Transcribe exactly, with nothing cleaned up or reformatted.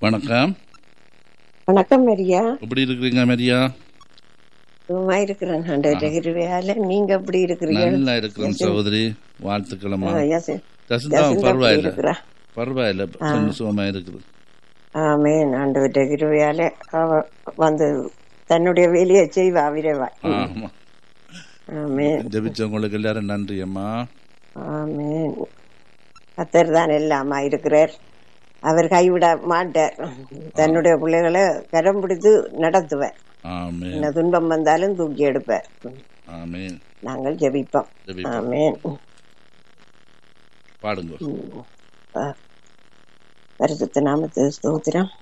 வணக்கம். வணக்கம் மரியா. எப்படி இருக்கிறீங்க மரியா? சும்மா இருக்கிறேன் ஆண்டவருடைய கிருபையால. நீங்க எப்படி இருக்கிறீங்க? நல்லா இருக்கிறேன் சகோதரி, வாழ்த்துக்களமா. ஆ, யசி- ஜசந்தா யசிந்தா எப்படி பரவாயில்ல இருக்கிறா? பரவாயில்ல, கொஞ்சம் சுகமா இருக்குது. ஆமென். ஆண்டவருடைய கிருபையால அவ வந்து தன்னுடைய வேலையை செய்வா விரைவா. ஆமா, ஆமென். ஜெபிச்சவங்களுக்கு எல்லாரும் நன்றி அம்மா. ஆமென். கர்த்தர் தான் எல்லாமா இருக்கிறார். அவர் கைவிட மாட்டார். தன்னுடைய பிள்ளைகளை கரம் பிடித்து நடத்துவார். ஆமென் என்ன துன்பம் வந்தாலும் தூக்கி எடுப்பார். ஆமென். நாங்கள் ஜெபிப்போம். ஜெபிப்போம். ஆமென். பாடுங்க. பரிசுத்த நாமத்துக்கு ஸ்தோத்திரம்.